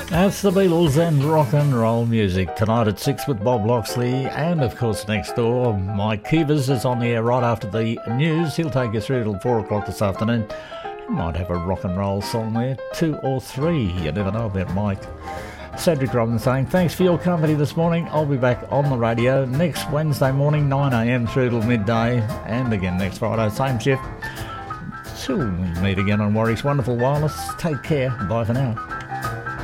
That's the Beatles and rock and roll music. Tonight at 6 with Bob Loxley, and of course next door, Mike Kivers is on the air right after the news. He'll take you through till 4 o'clock this afternoon. He might have a rock and roll song there, 2 or 3. You never know about Mike. Cedric Robin saying, thanks for your company this morning. I'll be back on the radio next Wednesday morning, 9am through till midday, and again next Friday, same shift. Till we meet again on Warwick's Wonderful Wireless. Take care. Bye for now.